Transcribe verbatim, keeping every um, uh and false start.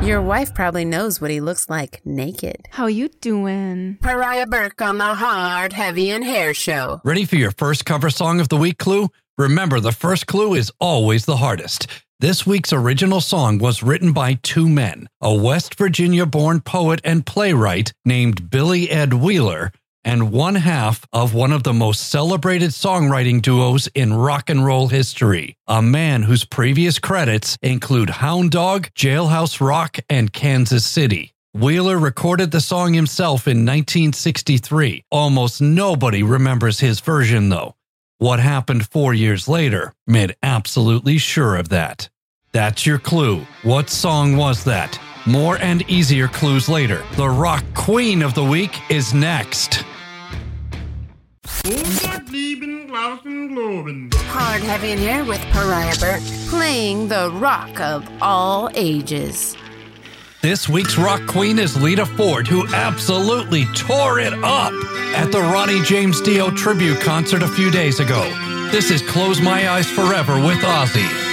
Your wife probably knows what he looks like naked. How you doing? Pariah Burke on the Hard, Heavy, and Hair Show. Ready for your first cover song of the week clue? Remember, the first clue is always the hardest. This week's original song was written by two men, a West Virginia-born poet and playwright named Billy Ed Wheeler, and one half of one of the most celebrated songwriting duos in rock and roll history, a man whose previous credits include Hound Dog, Jailhouse Rock, and Kansas City. Wheeler recorded the song himself in nineteen sixty-three. Almost nobody remembers his version, though. What happened four years later made absolutely sure of that. That's your clue. What song was that? More and easier clues later. The rock queen of the week is next. Hard, Heavy, and Hair with Pariah Burke, playing the rock of all ages. This week's rock queen is Lita Ford, who absolutely tore it up at the Ronnie James Dio tribute concert a few days ago. This is Close My Eyes Forever with Ozzy.